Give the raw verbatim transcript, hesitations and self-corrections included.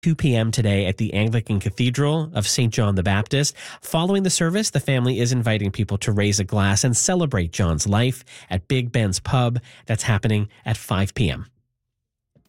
two p.m. today at the Anglican Cathedral of Saint John the Baptist. Following the service, the family is inviting people to raise a glass and celebrate John's life at Big Ben's Pub. That's happening at five p.m.